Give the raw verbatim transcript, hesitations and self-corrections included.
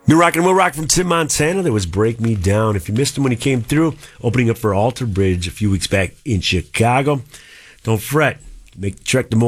New Rock and Will Rock from Tim Montana. That was Break Me Down. If you missed him when he came through, opening up for Alter Bridge a few weeks back in Chicago, don't fret. Make the trek to